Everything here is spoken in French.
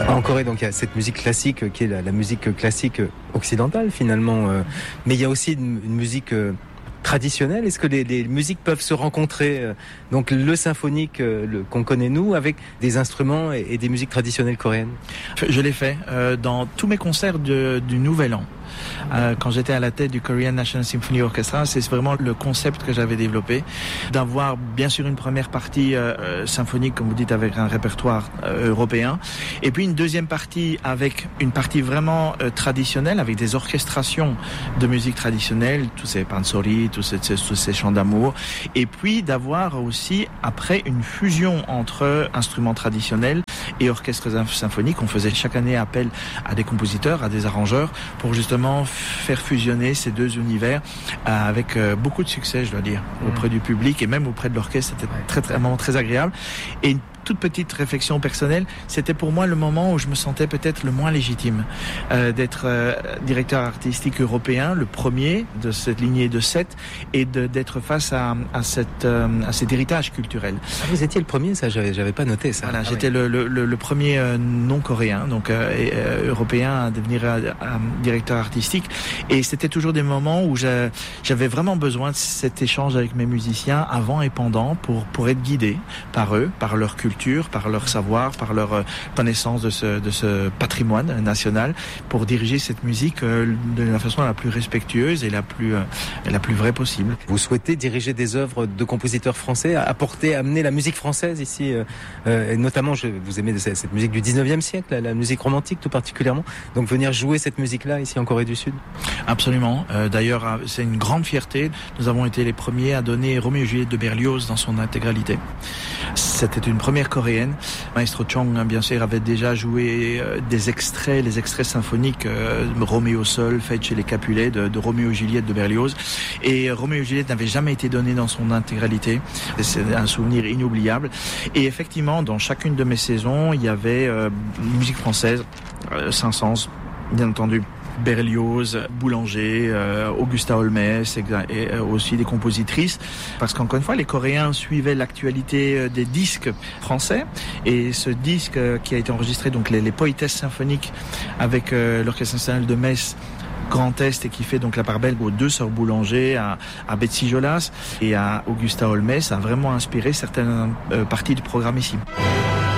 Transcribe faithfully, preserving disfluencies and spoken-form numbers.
En Corée, donc il y a cette musique classique qui est la, la musique classique occidentale finalement, euh, mais il y a aussi une, une musique euh, traditionnelle. Est-ce que les, les musiques peuvent se rencontrer, euh, donc le symphonique euh, le, qu'on connaît nous, avec des instruments et, et des musiques traditionnelles coréennes? Je l'ai fait euh, dans tous mes concerts de, du Nouvel An. Euh, quand j'étais à la tête du Korean National Symphony Orchestra, c'est vraiment le concept que j'avais développé, d'avoir bien sûr une première partie euh, symphonique, comme vous dites, avec un répertoire euh, européen, et puis une deuxième partie avec une partie vraiment euh, traditionnelle, avec des orchestrations de musique traditionnelle, tous ces pansori, tous ces, tous ces chants d'amour, et puis d'avoir aussi après une fusion entre instruments traditionnels et orchestres symphoniques. On faisait chaque année appel à des compositeurs, à des arrangeurs, pour justement faire fusionner ces deux univers euh, avec euh, beaucoup de succès, je dois dire, auprès du public et même auprès de l'orchestre. C'était très, très, un moment très agréable. Et une toute petite réflexion personnelle, c'était pour moi le moment où je me sentais peut-être le moins légitime euh, d'être euh, directeur artistique européen, le premier de cette lignée de sept, et de, d'être face à, à, cette, euh, à cet héritage culturel. Ah, vous étiez le premier, ça, j'avais, j'avais pas noté ça. Voilà, ah, j'étais oui. le, le, le, le premier euh, non-coréen, donc euh, et, euh, européen à devenir euh, euh, directeur artistique, et c'était toujours des moments où je, j'avais vraiment besoin de cet échange avec mes musiciens avant et pendant pour, pour être guidé par eux, par leur culture, par leur savoir, par leur connaissance de ce, de ce patrimoine national, pour diriger cette musique de la façon la plus respectueuse et la plus, la plus vraie possible. Vous souhaitez diriger des œuvres de compositeurs français, apporter, amener la musique française ici, euh, et notamment, je, vous aimez cette musique du dix-neuvième siècle, la, la musique romantique tout particulièrement, donc venir jouer cette musique-là ici en Corée du Sud? Absolument. Euh, d'ailleurs, c'est une grande fierté. Nous avons été les premiers à donner Roméo et Juliette de Berlioz dans son intégralité. C'était une première coréenne. Maestro Chong, bien sûr, avait déjà joué euh, des extraits, les extraits symphoniques, euh, Roméo seul, Fête chez les Capulets, de, de Roméo et Juliette de Berlioz. Et Roméo et Juliette n'avait jamais été donné dans son intégralité. C'est un souvenir inoubliable. Et effectivement, dans chacune de mes saisons, il y avait euh, une musique française, euh, Saint-Saëns, bien entendu, Berlioz, Boulanger, euh, Augusta Holmes et, et euh, aussi des compositrices, parce qu'encore une fois les Coréens suivaient l'actualité euh, des disques français, et ce disque euh, qui a été enregistré, donc les, les poétesses symphoniques avec euh, l'Orchestre national de Metz Grand Est, et qui fait donc la part belle aux deux sœurs Boulanger, à, à Betsy Jolas et à Augusta Holmes, a vraiment inspiré certaines euh, parties du programme ici.